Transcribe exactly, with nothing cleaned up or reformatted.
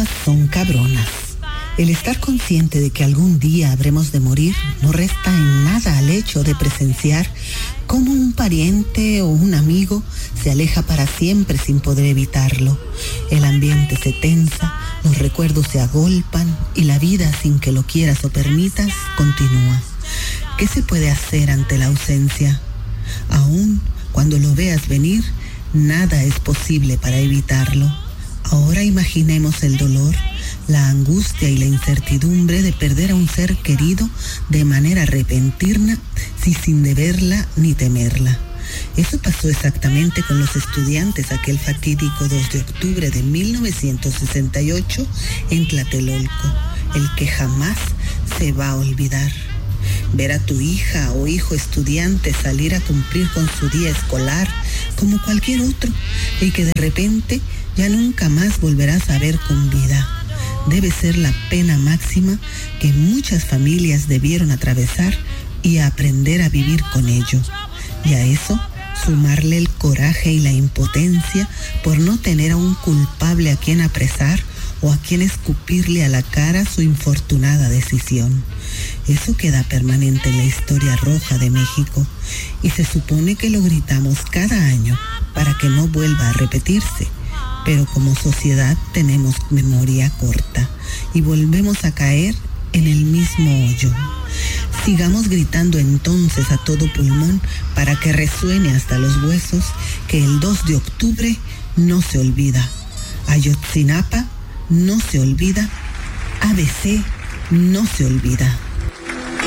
son cabronas. El estar consciente de que algún día habremos de morir no resta en nada al hecho de presenciar cómo un pariente o un amigo se aleja para siempre sin poder evitarlo. El ambiente se tensa, los recuerdos se agolpan y la vida, sin que lo quieras o permitas, continúa. ¿Qué se puede hacer ante la ausencia? Aún cuando lo veas venir, nada es posible para evitarlo. Ahora imaginemos el dolor, la angustia y la incertidumbre de perder a un ser querido de manera repentina y sin deberla ni temerla. Eso pasó exactamente con los estudiantes aquel fatídico dos de octubre de mil novecientos sesenta y ocho en Tlatelolco, el que jamás se va a olvidar. Ver a tu hija o hijo estudiante salir a cumplir con su día escolar como cualquier otro y que de repente ya nunca más volverás a ver con vida. Debe ser la pena máxima que muchas familias debieron atravesar y aprender a vivir con ello. Y a eso sumarle el coraje y la impotencia por no tener a un culpable a quien apresar o a quien escupirle a la cara su infortunada decisión. Eso queda permanente en la historia roja de México y se supone que lo gritamos cada año para que no vuelva a repetirse. Pero como sociedad tenemos memoria corta y volvemos a caer en el mismo hoyo. Sigamos gritando entonces a todo pulmón para que resuene hasta los huesos que el dos de octubre no se olvida. Ayotzinapa no se olvida. A B C no se olvida.